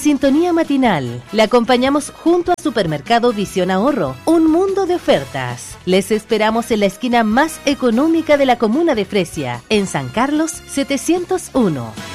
sintonía matinal. Le acompañamos junto a Supermercado Visión Ahorro, un mundo de ofertas. Les esperamos en la esquina más económica de la comuna de Fresia, en San Carlos 701.